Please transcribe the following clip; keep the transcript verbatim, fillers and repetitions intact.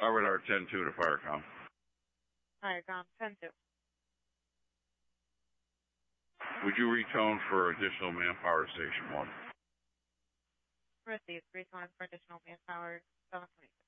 R radar ten two to Firecom. Firecom, ten two. Would you retone for additional manpower to Station one? Received. Retone for additional manpower, seven twenty-six.